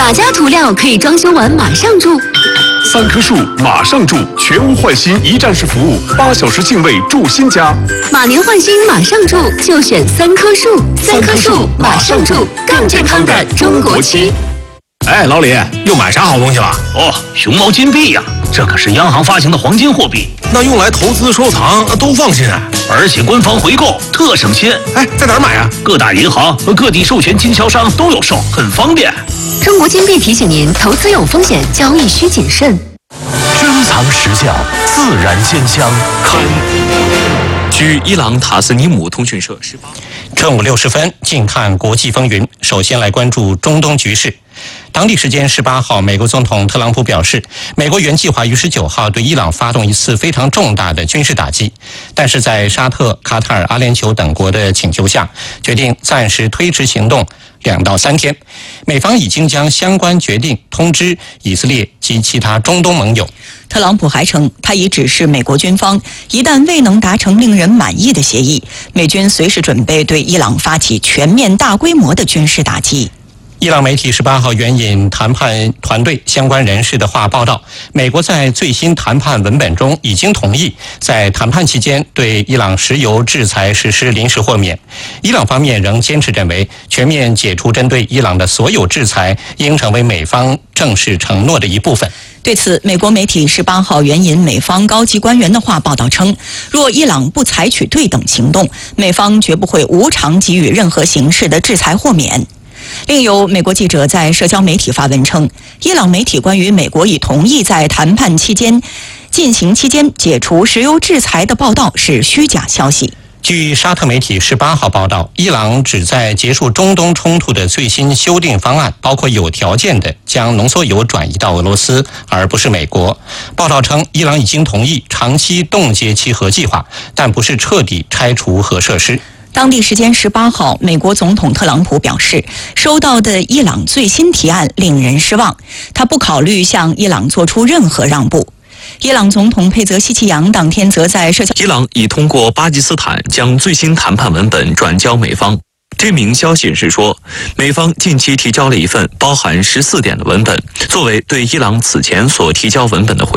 哪家涂料可以装修完马上住 ？3棵树马上住，全屋换新一站式服务，8小时净位住新家。 马年换新马上住，就选3棵树，3棵树马上住，更健康的中国区。 哎，老李，又买啥好东西了？ 哦，熊猫金币呀，这可是央行发行的黄金货币， 那用来投资收藏都放心啊， 而且官方回购特省心。 哎，在哪儿买啊？ 各大银行和各地授权经销商都有售，很方便。 中国金币提醒您，投资有风险，交易需谨慎。 珍藏实相，自然鲜香。看， 据伊朗塔斯尼姆通讯社18 正午60分，近看国际风云。首先来关注中东局势。当地时间18号，美国总统特朗普表示，美国原计划于19号对伊朗发动一次非常重大的军事打击，但是在沙特、卡塔尔、阿联酋等国的请求下，决定暂时推迟行动2到3天。美方已经将相关决定通知以色列及其他中东盟友。 特朗普还称，他已指示美国军方，一旦未能达成令人满意的协议，美军随时准备对伊朗发起全面大规模的军事打击。 伊朗媒体18号援引谈判团队相关人士的话报道，美国在最新谈判文本中已经同意在谈判期间对伊朗石油制裁实施临时豁免。伊朗方面仍坚持认为，全面解除针对伊朗的所有制裁应成为美方正式承诺的一部分。 对此，美国媒体18号援引美方高级官员的话报道称，若伊朗不采取对等行动，美方绝不会无偿给予任何形式的制裁豁免。另有美国记者在社交媒体发文称，伊朗媒体关于美国已同意在谈判进行期间解除石油制裁的报道是虚假消息。 据沙特媒体18号报道，伊朗旨在结束中东冲突的最新修订方案，包括有条件的将浓缩铀转移到俄罗斯，而不是美国。报道称，伊朗已经同意长期冻结其核计划，但不是彻底拆除核设施。 当地时间18号，美国总统特朗普表示，收到的伊朗最新提案令人失望，他不考虑向伊朗做出任何让步。伊朗总统佩泽希奇扬当天则在社交， 伊朗已通过巴基斯坦将最新谈判文本转交美方。这名消息人士说，美方近期提交了一份包含14点的文本，作为对伊朗此前所提交文本的回应。